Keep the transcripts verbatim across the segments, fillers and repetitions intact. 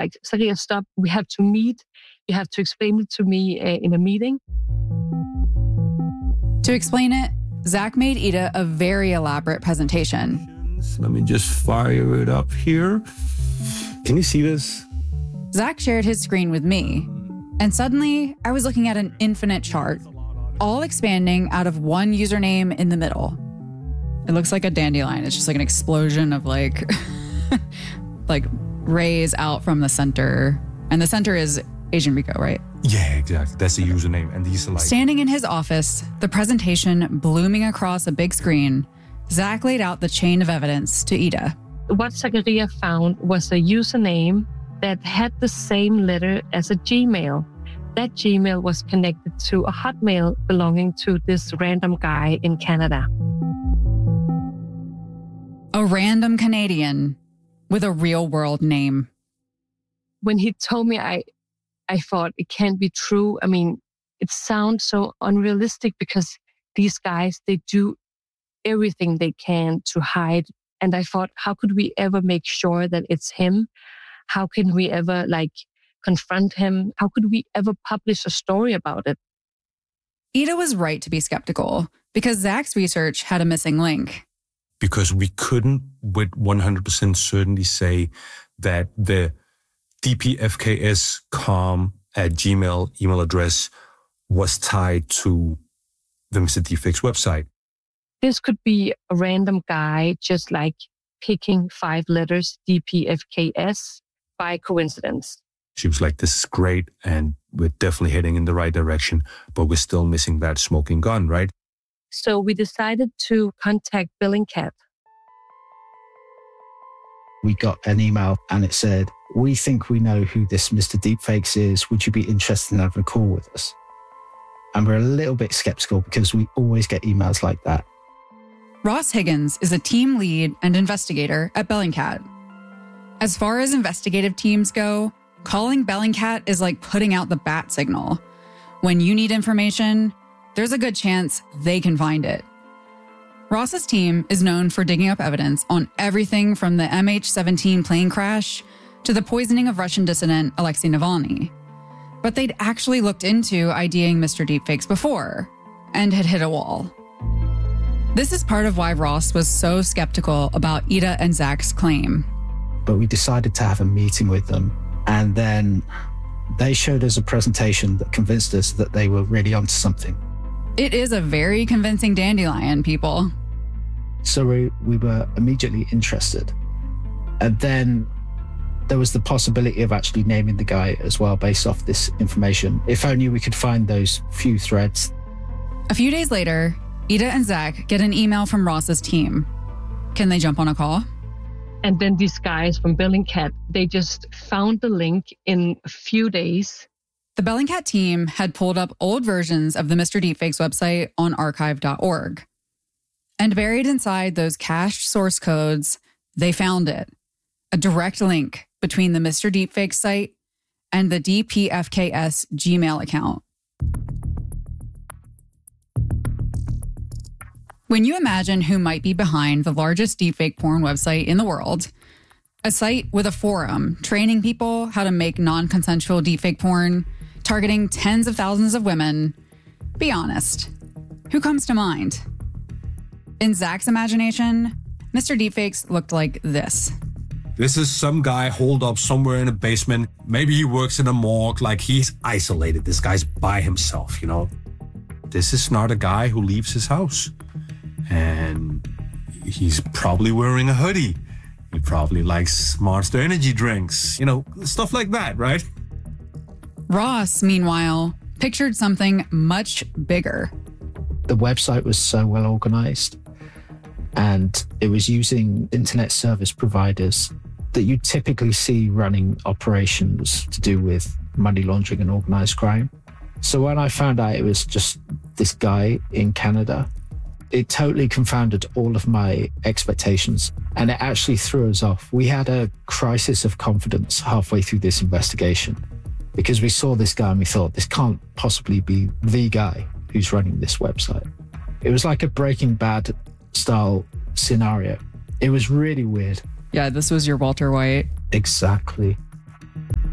like, Saria, stop. We have to meet. You have to explain it to me uh, in a meeting. To explain it, Zach made Ida a very elaborate presentation. Let me just fire it up here. Can you see this? Zach shared his screen with me, and suddenly I was looking at an infinite chart, all expanding out of one username in the middle. It looks like a dandelion. It's just like an explosion of like, like rays out from the center. And the center is Asian Rico, right? Yeah, exactly. That's the username. And these are like... Standing in his office, the presentation blooming across a big screen, Zach laid out the chain of evidence to Ida. What Saria found was a username that had the same letter as a Gmail. That Gmail was connected to a Hotmail belonging to this random guy in Canada. A random Canadian with a real world name. When he told me, I, I thought it can't be true. I mean, it sounds so unrealistic because these guys, they do everything they can to hide. And I thought, how could we ever make sure that it's him? How can we ever like confront him? How could we ever publish a story about it? Ida was right to be skeptical because Zach's research had a missing link. Because we couldn't with one hundred percent certainty say that the D P F K S com at Gmail email address was tied to the Mister Deepfakes website. This could be a random guy just like picking five letters D P F K S by coincidence. She was like, this is great and we're definitely heading in the right direction, but we're still missing that smoking gun, right? So we decided to contact Bellingcat. We got an email and it said, we think we know who this Mister Deepfakes is. Would you be interested in having a call with us? And we're a little bit skeptical because we always get emails like that. Ross Higgins is a team lead and investigator at Bellingcat. As far as investigative teams go, calling Bellingcat is like putting out the bat signal. When you need information, there's a good chance they can find it. Ross's team is known for digging up evidence on everything from the M H seventeen plane crash to the poisoning of Russian dissident Alexei Navalny. But they'd actually looked into IDing Mister Deepfakes before and had hit a wall. This is part of why Ross was so skeptical about Ida and Zach's claim. But we decided to have a meeting with them, and then they showed us a presentation that convinced us that they were really onto something. It is a very convincing dandelion, people. So we, we were immediately interested. And then there was the possibility of actually naming the guy as well based off this information. If only we could find those few threads. A few days later, Ida and Zach get an email from Ross's team. Can they jump on a call? And then these guys from Bellingcat, they just found the link in a few days. The Bellingcat team had pulled up old versions of the Mister Deepfakes website on archive dot org. And buried inside those cached source codes, they found it. A direct link between the Mister Deepfakes site and the D P F K S Gmail account. When you imagine who might be behind the largest deepfake porn website in the world, a site with a forum training people how to make non-consensual deepfake porn, targeting tens of thousands of women, be honest, who comes to mind? In Zach's imagination, Mister Deepfakes looked like this. This is some guy holed up somewhere in a basement. Maybe he works in a morgue, like he's isolated. This guy's by himself, you know? This is not a guy who leaves his house. And he's probably wearing a hoodie. He probably likes Monster Energy drinks, you know, stuff like that, right? Ross, meanwhile, pictured something much bigger. The website was so well organized, and it was using internet service providers that you typically see running operations to do with money laundering and organized crime. So when I found out it was just this guy in Canada, it totally confounded all of my expectations, and it actually threw us off. We had a crisis of confidence halfway through this investigation because we saw this guy and we thought, this can't possibly be the guy who's running this website. It was like a Breaking Bad style scenario. It was really weird. Yeah, this was your Walter White. Exactly.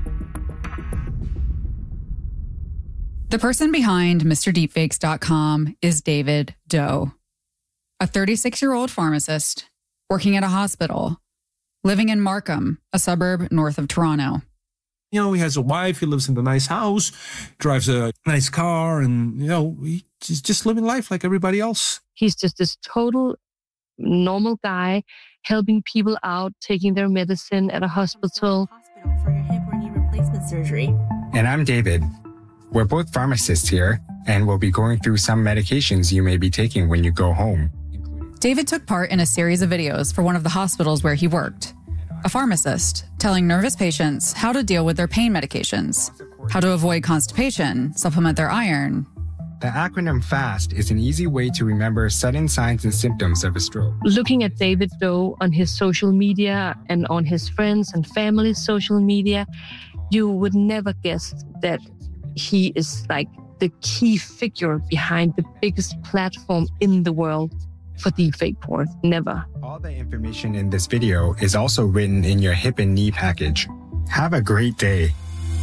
The person behind Mister Deepfakes dot com is David Do, a thirty-six-year-old pharmacist working at a hospital, living in Markham, a suburb north of Toronto. You know, he has a wife, he lives in a nice house, drives a nice car, and, you know, he's just living life like everybody else. He's just this total normal guy, helping people out, taking their medicine at a hospital. Hospital for your hip or knee replacement surgery. And I'm David. We're both pharmacists here, and we'll be going through some medications you may be taking when you go home. David took part in a series of videos for one of the hospitals where he worked. A pharmacist telling nervous patients how to deal with their pain medications, how to avoid constipation, supplement their iron. The acronym FAST is an easy way to remember sudden signs and symptoms of a stroke. Looking at David Do on his social media and on his friends and family's social media, you would never guess that he is like the key figure behind the biggest platform in the world for deepfake porn. Never. All the information in this video is also written in your hip and knee package. Have a great day.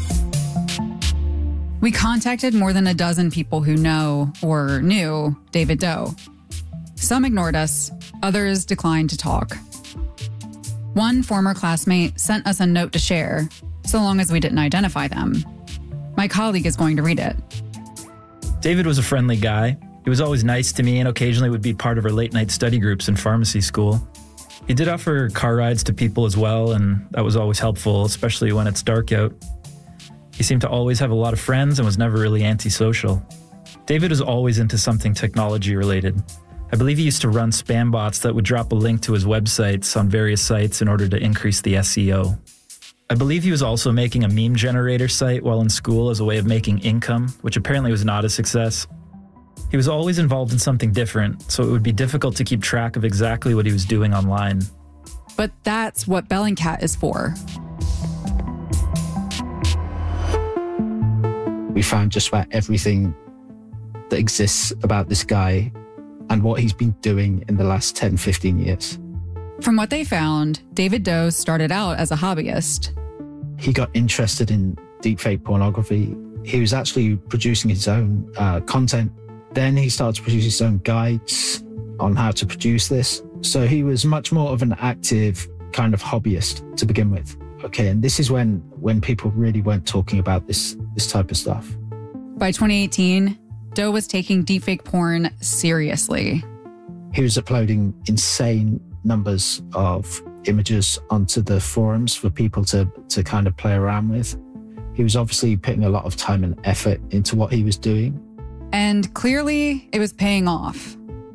We contacted more than a dozen people who know or knew David Do. Some ignored us, others declined to talk. One former classmate sent us a note to share, so long as we didn't identify them. My colleague is going to read it. David was a friendly guy. He was always nice to me and occasionally would be part of our late-night study groups in pharmacy school. He did offer car rides to people as well, and that was always helpful, especially when it's dark out. He seemed to always have a lot of friends and was never really antisocial. David was always into something technology-related. I believe he used to run spam bots that would drop a link to his websites on various sites in order to increase the S E O. I believe he was also making a meme generator site while in school as a way of making income, which apparently was not a success. He was always involved in something different, so it would be difficult to keep track of exactly what he was doing online. But that's what Bellingcat is for. We found just about everything that exists about this guy and what he's been doing in the last ten, fifteen years. From what they found, David Do started out as a hobbyist. He got interested in deepfake pornography. He was actually producing his own uh, content. Then he started to produce his own guides on how to produce this. So he was much more of an active kind of hobbyist to begin with. Okay, and this is when when people really weren't talking about this this type of stuff. By twenty eighteen, Do was taking deepfake porn seriously. He was uploading insane numbers of images onto the forums for people to, to kind of play around with. He was obviously putting a lot of time and effort into what he was doing. And clearly, it was paying off.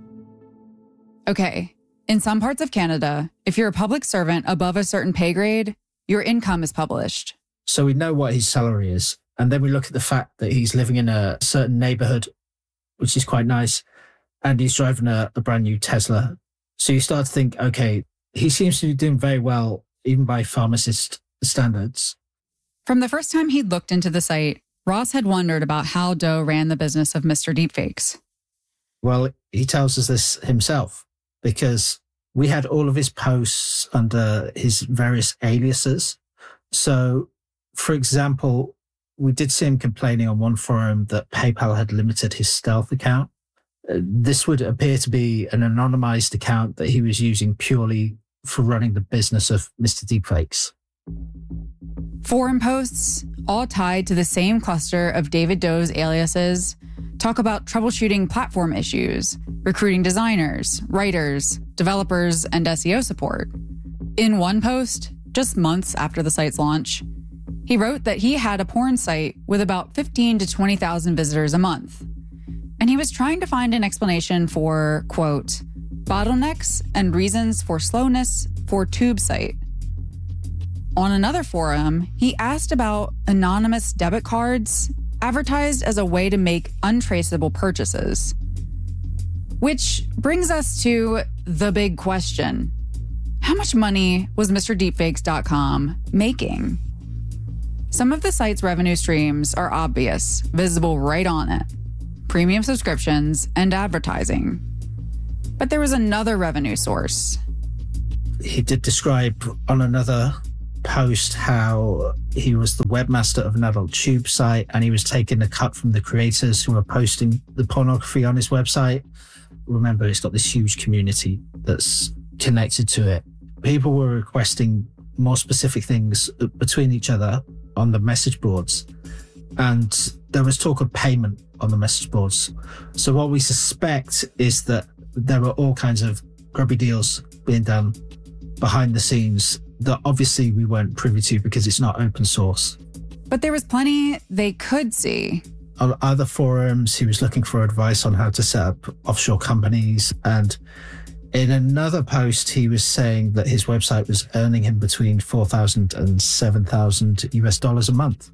Okay, in some parts of Canada, if you're a public servant above a certain pay grade, your income is published. So we know what his salary is. And then we look at the fact that he's living in a certain neighborhood, which is quite nice. And he's driving a, a brand new Tesla. So you start to think, okay, he seems to be doing very well, even by pharmacist standards. From the first time he'd looked into the site, Ross had wondered about how Do ran the business of Mister Deepfakes. Well, he tells us this himself because we had all of his posts under his various aliases. So, for example, we did see him complaining on one forum that PayPal had limited his stealth account. Uh, this would appear to be an anonymized account that he was using purely for running the business of Mister Deepfakes. Forum posts, all tied to the same cluster of David Do's aliases, talk about troubleshooting platform issues, recruiting designers, writers, developers, and S E O support. In one post, just months after the site's launch, he wrote that he had a porn site with about fifteen to twenty thousand visitors a month. And he was trying to find an explanation for, quote, bottlenecks and reasons for slowness for tube site. On another forum, he asked about anonymous debit cards advertised as a way to make untraceable purchases. Which brings us to the big question. How much money was Mister Deepfakes dot com making? Some of the site's revenue streams are obvious, visible right on it. Premium subscriptions and advertising. But there was another revenue source. He did describe on another post how he was the webmaster of an adult tube site and he was taking a cut from the creators who were posting the pornography on his website. Remember, it's got this huge community that's connected to it. People were requesting more specific things between each other on the message boards. And there was talk of payment on the message boards. So what we suspect is that there were all kinds of grubby deals being done behind the scenes that obviously we weren't privy to because it's not open source. But there was plenty they could see. On other forums, he was looking for advice on how to set up offshore companies. And in another post, he was saying that his website was earning him between four thousand and seven thousand U S dollars a month.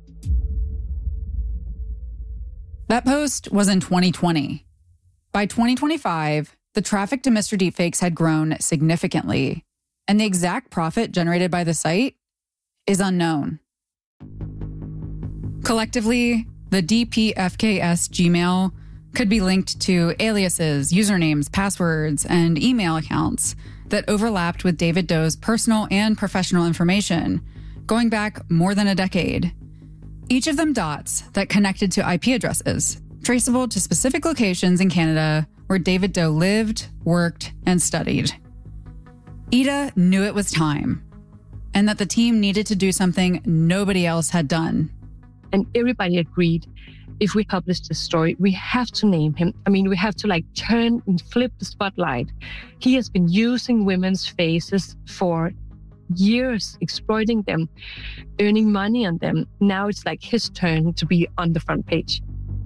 That post was in twenty twenty. By twenty twenty-five, the traffic to Mister Deepfakes had grown significantly, and the exact profit generated by the site is unknown. Collectively, the D P F K S Gmail could be linked to aliases, usernames, passwords, and email accounts that overlapped with David Doe's personal and professional information, going back more than a decade. Each of them dots that connected to I P addresses, traceable to specific locations in Canada where David Doe lived, worked, and studied. Ida knew it was time, and that the team needed to do something nobody else had done. And everybody agreed, if we publish this story, we have to name him. I mean, we have to like turn and flip the spotlight. He has been using women's faces for years, exploiting them, earning money on them. Now it's like his turn to be on the front page.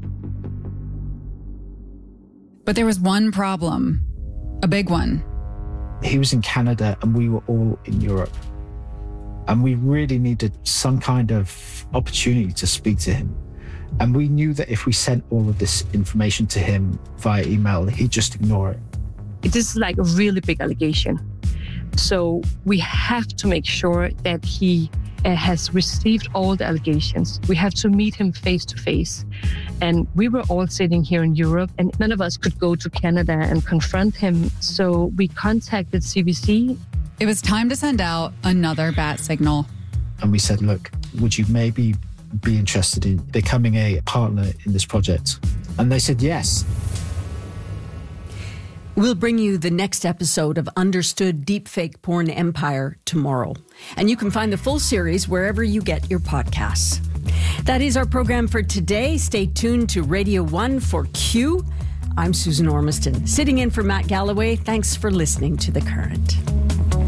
But there was one problem, a big one. He was in Canada and we were all in Europe. And we really needed some kind of opportunity to speak to him. And we knew that if we sent all of this information to him via email, he'd just ignore it. This is like a really big allegation. So we have to make sure that he uh, has received all the allegations. We have to meet him face to face. And we were all sitting here in Europe and none of us could go to Canada and confront him. So we contacted C B C. It was time to send out another bat signal. And we said, look, would you maybe be interested in becoming a partner in this project? And they said yes. We'll bring you the next episode of Understood Deepfake Porn Empire tomorrow. And you can find the full series wherever you get your podcasts. That is our program for today. Stay tuned to Radio one for Q. I'm Susan Ormiston, sitting in for Matt Galloway. Thanks for listening to The Current.